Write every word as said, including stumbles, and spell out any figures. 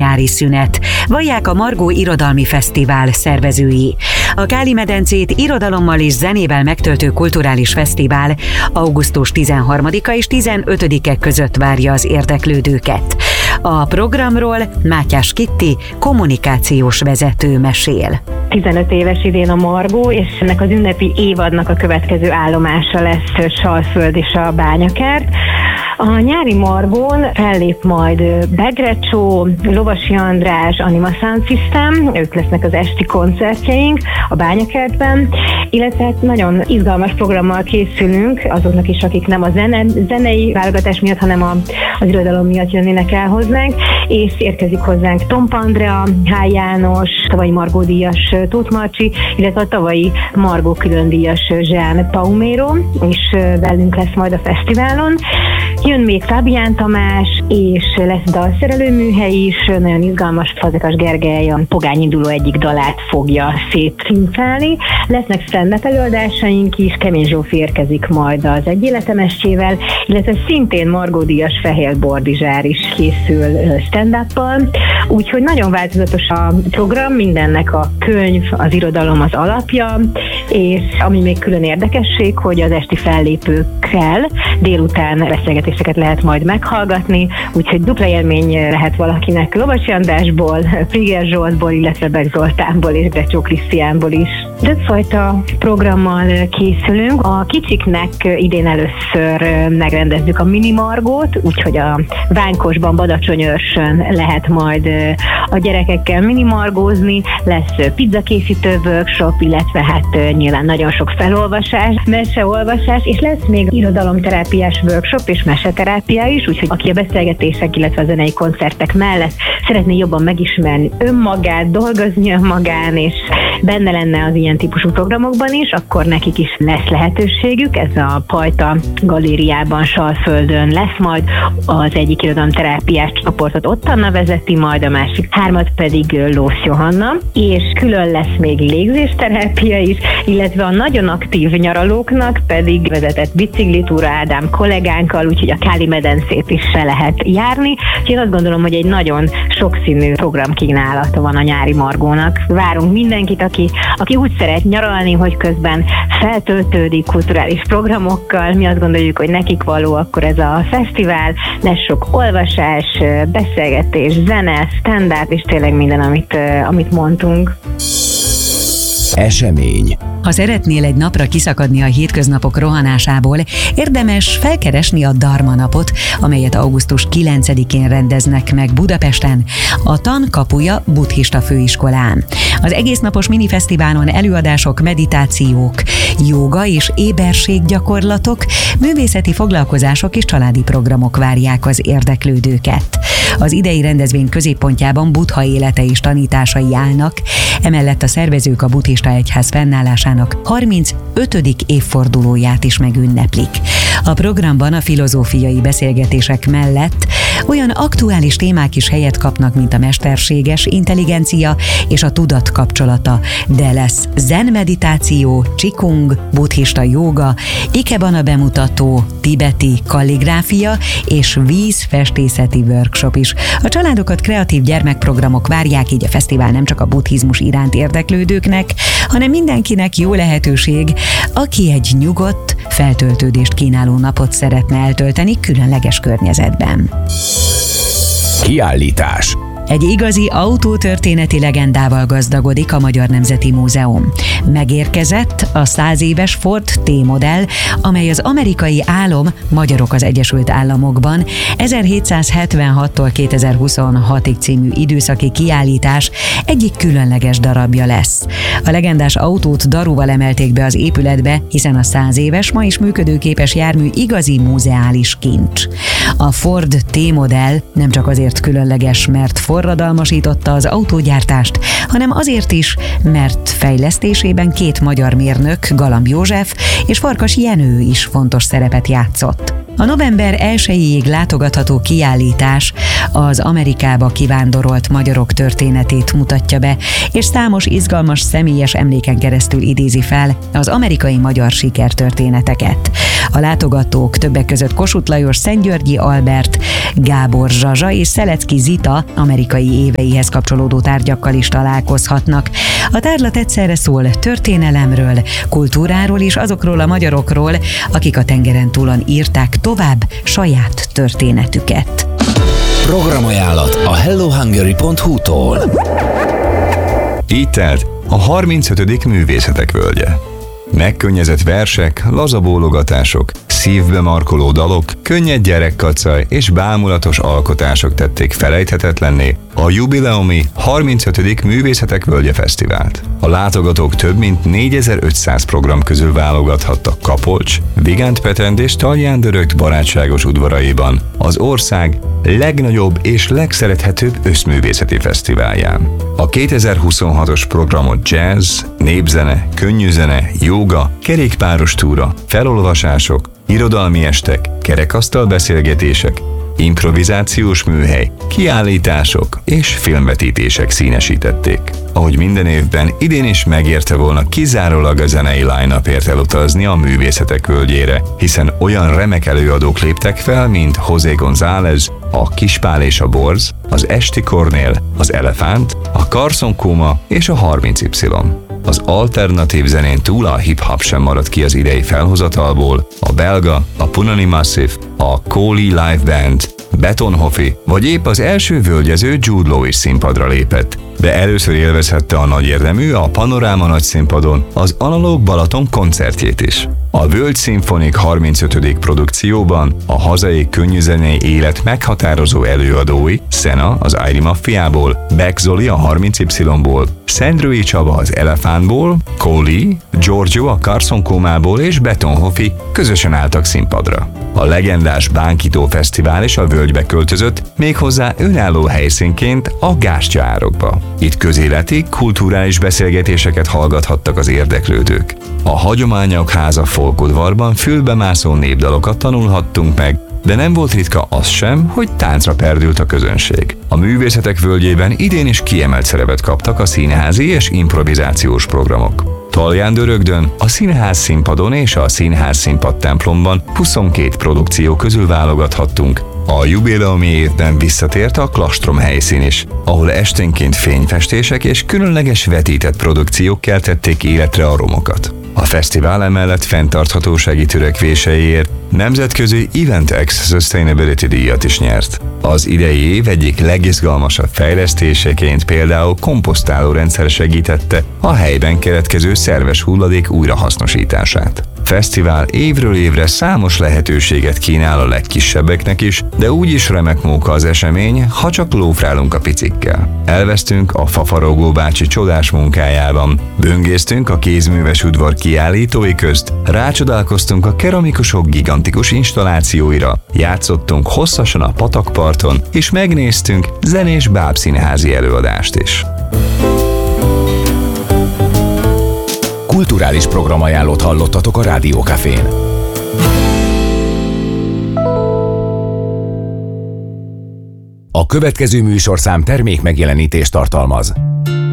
nyári szünet, vallják a Margó Irodalmi Fesztivál szervezői. A Káli-medencét irodalommal és zenével megtöltő kulturális fesztivál augusztus tizenharmadika és tizenötödike között várja az érdeklődőket. A programról Mátyás Kitti, kommunikációs vezető mesél. tizenöt éves idén a Margó, és ennek az ünnepi évadnak a következő állomása lesz Salföld és a Bányakert. A nyári Margón fellép majd Begrecsó, Lovasi András, Anima Sound System, ők lesznek az esti koncertjeink a Bányakertben, illetve nagyon izgalmas programmal készülünk azoknak is, akik nem a zene, zenei válogatás miatt, hanem a, az irodalom miatt jönnének el hozzánk, és érkezik hozzánk Tompa Andrea, H. János, tavalyi Margó díjas Tóth Marcsi, illetve a tavalyi Margó külön díjas Jean Paumero, és velünk lesz majd a fesztiválon. Jön még Fábián Tamás, és lesz dalszerelő műhely is, nagyon izgalmas, Fazekas Gergely a Pogány induló egyik dalát fogja szétszínfelni. Lesznek stand-up előadásaink is, Kemény Zsófi érkezik majd az Egy életemestjével, illetve szintén Margó díjas Fehér Bordizsár is készül stand-uppal, úgyhogy nagyon változatos a program, mindennek a könyv, az irodalom az alapja, és ami még külön érdekesség, hogy az esti fellépőkkel délután beszélgetéseket lehet majd meghallgatni, úgyhogy dupla élmény lehet valakinek Lovasi Andrásból, Frigyes Zsoltból, illetve Bek Zoltánból és Brecsó Krisztiánból is. Többfajta programmal készülünk. A kicsiknek idén először megrendezzük a Mini Margót, úgyhogy a Ványkosban, Badacsonyőrsön lehet majd a gyerekekkel mini margózni, lesz pizzakészítő workshop, illetve hát nyilván nagyon sok felolvasás, meseolvasás, és lesz még irodalomterápiás workshop és meseterápia is, úgyhogy aki a beszélgetések, illetve a zenei koncertek mellett szeretné jobban megismerni önmagát, dolgozni önmagán, és benne lenne az ilyen típusú programokban is, akkor nekik is lesz lehetőségük. Ez a Pajta galériában, Salföldön lesz majd, az egyik irodalomterápiás csoportot ott Anna vezeti, majd a másik hármat pedig Lósz Johanna, és külön lesz még légzésterápia is, illetve a nagyon aktív nyaralóknak pedig vezetett biciklitúra Ádám kollégánkkal, úgyhogy a Káli-medencét is se lehet járni. És én azt gondolom, hogy egy nagyon sokszínű programkínálata van a nyári Margónak. Várunk mindenkit, aki, aki úgy szeret nyaralni, hogy közben feltöltődik kulturális programokkal. Mi azt gondoljuk, hogy nekik való akkor ez a fesztivál, lesz sok olvasás, beszélgetés, zene, stand-up, és tényleg minden, amit, amit mondtunk. Esemény. Ha szeretnél egy napra kiszakadni a hétköznapok rohanásából, érdemes felkeresni a Dharma napot, amelyet augusztus kilencedikén rendeznek meg Budapesten, a Tan kapuja buddhista főiskolán. Az egésznapos minifesztiválon előadások, meditációk, jóga és éberséggyakorlatok, művészeti foglalkozások és családi programok várják az érdeklődőket. Az idei rendezvény középpontjában Buddha élete és tanításai állnak, emellett a szervezők a buddhista egyház fennállásának harmincötödik évfordulóját is megünneplik. A programban a filozófiai beszélgetések mellett olyan aktuális témák is helyet kapnak, mint a mesterséges intelligencia és a tudat kapcsolata, de lesz zen meditáció, qigong, buddhista jóga, ikebana bemutató, tibeti kalligráfia és vízfestészeti workshop is. A családokat kreatív gyermekprogramok várják, így a fesztivál nem csak a buddhizmus iránt érdeklődőknek, hanem mindenkinek jó lehetőség, aki egy nyugodt, feltöltődést kínáló napot szeretne eltölteni különleges környezetben. Kiállítás. Egy igazi autótörténeti legendával gazdagodik a Magyar Nemzeti Múzeum. Megérkezett a száz éves Ford T-modell, amely az amerikai álom Magyarok az Egyesült Államokban ezerhétszázhetvenhattól kétezer-huszonhatig című időszaki kiállítás egyik különleges darabja lesz. A legendás autót daruval emelték be az épületbe, hiszen a száz éves, ma is működőképes jármű igazi múzeális kincs. A Ford T-modell nem csak azért különleges, mert forradalmasította az autógyártást, hanem azért is, mert fejlesztésében két magyar mérnök, Galamb József és Farkas Jenő is fontos szerepet játszott. A november elsejéig látogatható kiállítás az Amerikába kivándorolt magyarok történetét mutatja be, és számos izgalmas személyes emléken keresztül idézi fel az amerikai magyar sikertörténeteket. A látogatók többek között Kossuth Lajos, Szentgyörgyi Albert, Gábor Zsazsa és Szelecki Zita amerikai éveihez kapcsolódó tárgyakkal is találkozhatnak. A tárlat egyszerre szól történelemről, kultúráról és azokról a magyarokról, akik a tengeren túlon írták tovább saját történetüket. Programajánlat a hello hungary pont hu-tól. Így telt a harmincötödik Művészetek Völgye. Megkönnyezett versek, laza bólogatások, szívbe markoló dalok, könnyed gyerekkacaj és bámulatos alkotások tették felejthetetlenné a jubileumi harmincötödik Művészetek Völgye Fesztivált. A látogatók több mint négyezer-ötszáz program közül válogathattak Kapolcs, Vigánt-Petend és Taljándörögt barátságos udvaraiban az ország legnagyobb és legszerethetőbb összművészeti fesztiválján. A kétezer-huszonhatos programot jazz, népzene, könnyűzene, jóga, kerékpáros túra, felolvasások, irodalmi estek, kerekasztal beszélgetések, improvizációs műhely, kiállítások és filmvetítések színesítették. Ahogy minden évben, idén is megérte volna kizárólag a zenei line-upért elutazni a Művészetek Völgyére, hiszen olyan remek előadók léptek fel, mint José González, a Kispál és a Borz, az Esti Kornél, az Elefánt, a Carson Kuma és a harminc Y. Az alternatív zenén túl a hip-hop sem maradt ki az idei felhozatalból, a belga, a Punani Massive, a Kóli Live Band, Betonhoffi, vagy épp az első völgyező Jude Law is színpadra lépett, de először élvezhette a nagy érdemű, a Panoráma nagy színpadon az Analóg Balaton koncertjét is. A Völgy Szimfonik harmincötödik produkcióban a hazai könnyűzenei élet meghatározó előadói, Szena az Airi Maffiából, Beck Zoli a harminc Y-ból, Szendrői Csaba az Elefántból, Kóli, Giorgio a Carson Kumából és Betonhoffi közösen álltak színpadra. A legendás Bánkító Fesztivál is a völgybe költözött, méghozzá önálló helyszínként a Gástya árokba. Itt közéleti, kulturális beszélgetéseket hallgathattak az érdeklődők. A Hagyományok Háza folkudvarban fülbemászó népdalokat tanulhattunk meg, de nem volt ritka az sem, hogy táncra perdült a közönség. A Művészetek Völgyében idén is kiemelt szerepet kaptak a színházi és improvizációs programok. Taljándörögdön, a Színház színpadon és a Színház színpad templomban huszonkét produkció közül válogathattunk. A jubileumi évben visszatért a Klastrom helyszín is, ahol esténként fényfestések és különleges vetített produkciók keltették életre a romokat. A fesztivál emellett fenntarthatósági törekvéseiért nemzetközi EventX Sustainability díjat is nyert. Az idei év egyik legizgalmasabb fejlesztéseként például komposztáló rendszer segítette a helyben keletkező szerves hulladék újrahasznosítását. Fesztivál évről évre számos lehetőséget kínál a legkisebbeknek is, de úgyis remek móka az esemény, ha csak lófrálunk a picikkel. Elvesztünk a Fafarogó bácsi csodás munkájában, böngésztünk a kézműves udvar kiállítói közt, rácsodálkoztunk a keramikusok gigantikus installációira, játszottunk hosszasan a patakparton, és megnéztünk zenés bábszínházi előadást is. Kulturális programajánlót hallottatok a Rádió Cafén. A következő műsorszám termék megjelenítést tartalmaz.